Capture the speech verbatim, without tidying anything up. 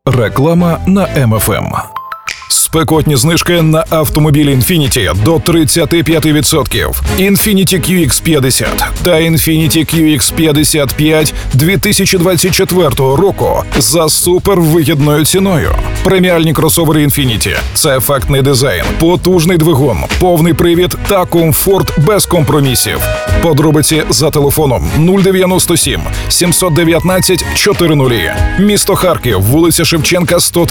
Реклама на Ем Еф Ем. Спекотні знижки на автомобілі Infiniti до тридцять п'ять відсотків. Infiniti кью ікс п'ятдесят та Infiniti кью ікс п'ятдесят п'ять дві тисячі двадцять четвертого року за супервигідною ціною. Преміальні кросовери Infiniti – це ефектний дизайн, потужний двигун, повний привід та комфорт без компромісів. Подробиці за телефоном нуль дев'яносто сім сімсот дев'ятнадцять чотирсот. Місто Харків, вулиця Шевченка, сто